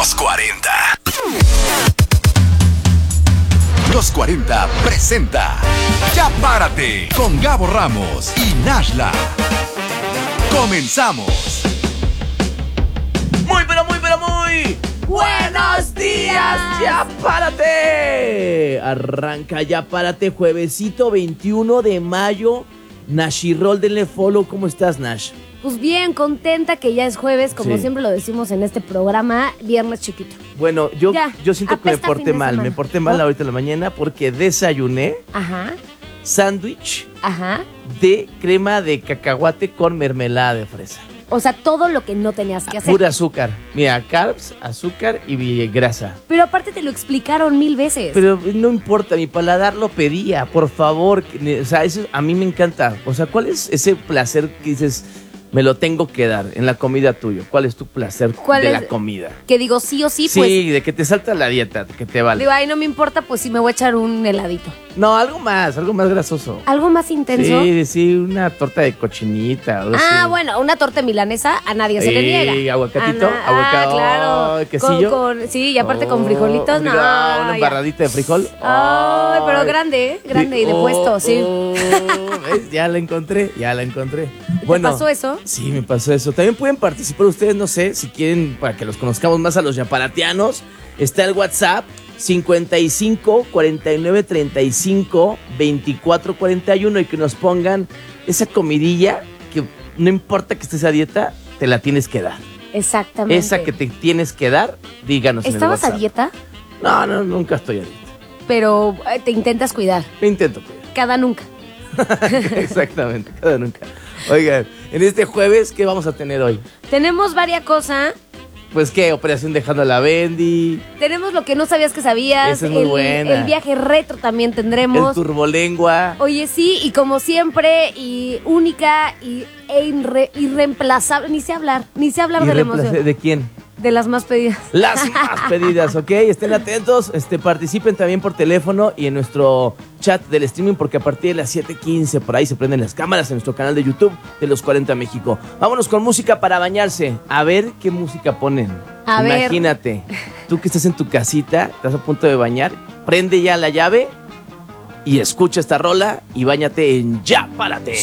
Los 40. Los 40 presenta Ya Párate con Gabo Ramos y Nashla. Comenzamos. Muy buenos días, Ya Párate. Arranca Ya Párate, juevesito 21 de mayo. Nashirol, denle follow. ¿Cómo estás, Nash? Pues bien, contenta que ya es jueves, como Sí. siempre lo decimos en este programa, viernes chiquito. Bueno, yo siento que me apesta porté fin de mal. semana. Me porté mal ¿No? ahorita en la mañana porque desayuné Ajá, sándwich ajá. de crema de cacahuate con mermelada de fresa. O sea, todo lo que no tenías que hacer. Pura azúcar. Mira, carbs, azúcar y grasa. Pero aparte te lo explicaron 1000 veces. Pero no importa, mi paladar lo pedía, por favor. O sea, eso a mí me encanta. O sea, ¿cuál es ese placer que dices, me lo tengo que dar en la comida tuyo? ¿Cuál es tu placer de la comida? Que digo sí o sí, Sí, pues. de que te salta la dieta, que te vale. Digo, ay, no me importa, pues sí me voy a echar un heladito. No, algo más grasoso. ¿Algo más intenso? Sí, una torta de cochinita. Algo Ah, así. bueno, una torta milanesa a nadie se le niega. Y aguacatito, claro. quesillo. Sí, y aparte con frijolitos, no. Una ya. embarradita de frijol. Ay, pero grande, grande y de puesto, sí. ¿Ves? Ya la encontré. ¿Te pasó eso? Sí, me pasó eso. También pueden participar ustedes, no sé, si quieren, para que los conozcamos más a los yaparatianos. Está el WhatsApp 55 49 35 24 41 y que nos pongan esa comidilla que no importa que estés a dieta, te la tienes que dar. Exactamente. Esa que te tienes que dar, díganos en el ¿Estabas a WhatsApp. dieta? No, nunca estoy a dieta. Pero te intentas cuidar. Me intento cuidar. Cada nunca. Exactamente, cada nunca. Oigan, en este jueves, ¿qué vamos a tener hoy? Tenemos varias cosas. Pues qué, operación dejando a la Bendy, Tenemos lo que no sabías que sabías. Esa es muy buena. El viaje retro también el tendremos. turbolengua. Oye, sí, y como siempre, y única e irreemplazable. Ni sé hablar de la emoción. ¿De quién? De las más pedidas. Las más pedidas, ¿ok? Estén atentos, participen también por teléfono y en nuestro chat del streaming porque a partir de las 7:15 por ahí se prenden las cámaras en nuestro canal de YouTube de Los 40 México. Vámonos con música para bañarse. A ver qué música ponen. A ver. Imagínate, tú que estás en tu casita, estás a punto de bañar, prende ya la llave y escucha esta rola y báñate en Ya Párate.